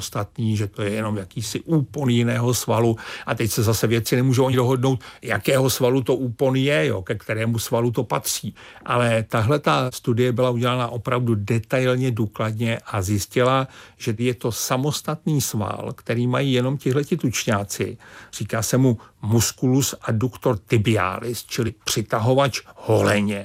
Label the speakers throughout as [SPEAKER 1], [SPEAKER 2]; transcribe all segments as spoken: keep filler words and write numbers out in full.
[SPEAKER 1] ostatní, že to je jenom jakýsi úpon jiného svalu a teď se zase vědci nemůžou ani dohodnout, jakého svalu to úpon je, jo, ke kterému svalu to patří. Ale tahle ta studie byla udělána opravdu detailně, důkladně a zjistila, že je to samostatný sval, který mají jenom tihleti tučňáci. Říká se mu musculus adductor tibialis, čili přitahovač holeně.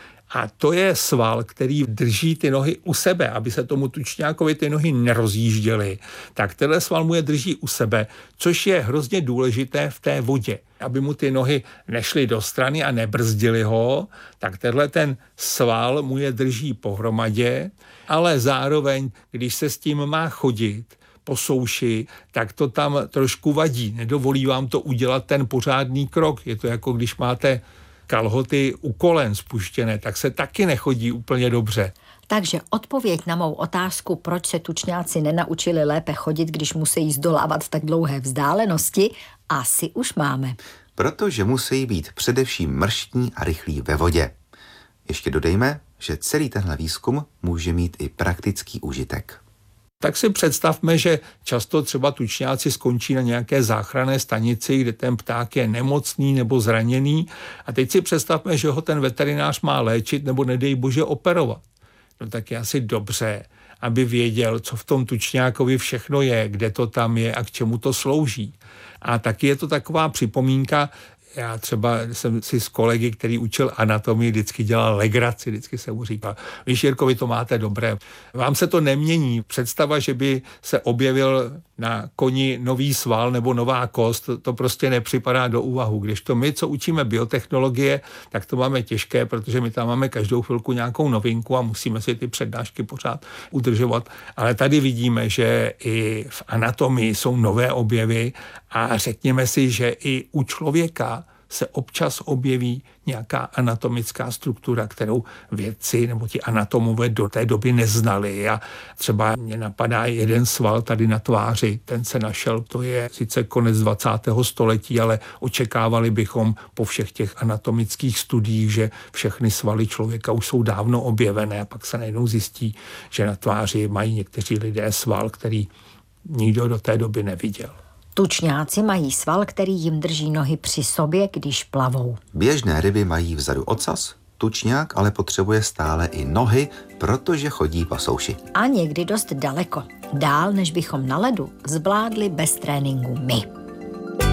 [SPEAKER 1] A to je sval, který drží ty nohy u sebe, aby se tomu tučňákovi ty nohy nerozjížděly. Tak tenhle sval mu je drží u sebe, což je hrozně důležité v té vodě. Aby mu ty nohy nešly do strany a nebrzdily ho, tak tenhle ten sval mu je drží pohromadě, ale zároveň, když se s tím má chodit po souši, tak to tam trošku vadí. Nedovolí vám to udělat ten pořádný krok. Je to jako když máte kalhoty u kolen spuštěné, tak se taky nechodí úplně dobře.
[SPEAKER 2] Takže odpověď na mou otázku, proč se tučňáci nenaučili lépe chodit, když musí zdolávat tak dlouhé vzdálenosti, asi už máme.
[SPEAKER 3] Protože musí být především mrštní a rychlí ve vodě. Ještě dodejme, že celý tenhle výzkum může mít i praktický užitek.
[SPEAKER 1] Tak si představme, že často třeba tučňáci skončí na nějaké záchranné stanici, kde ten pták je nemocný nebo zraněný a teď si představme, že ho ten veterinář má léčit nebo nedej bože operovat. No tak je asi dobře, aby věděl, co v tom tučňákovi všechno je, kde to tam je a k čemu to slouží. A taky je to taková připomínka. Já třeba jsem si s kolegy, který učil anatomii, vždycky dělal legraci, vždycky se mu říkal, víš, Jirko, vy to máte dobré. Vám se to nemění. Představa, že by se objevil na koni nový sval nebo nová kost, to prostě nepřipadá do úvahu. Kdežto my, co učíme biotechnologie, tak to máme těžké, protože my tam máme každou chvilku nějakou novinku a musíme si ty přednášky pořád udržovat. Ale tady vidíme, že i v anatomii jsou nové objevy a řekněme si, že i u člověka se občas objeví nějaká anatomická struktura, kterou vědci nebo ti anatomové do té doby neznali. A třeba mě napadá jeden sval tady na tváři, ten se našel, to je sice konec dvacátého století, ale očekávali bychom po všech těch anatomických studiích, že všechny svaly člověka už jsou dávno objevené a pak se najednou zjistí, že na tváři mají někteří lidé sval, který nikdo do té doby neviděl.
[SPEAKER 2] Tučňáci mají sval, který jim drží nohy při sobě, když plavou.
[SPEAKER 3] Běžné ryby mají vzadu ocas, tučňák ale potřebuje stále i nohy, protože chodí po souši.
[SPEAKER 2] A někdy dost daleko. Dál, než bychom na ledu zvládli bez tréninku my.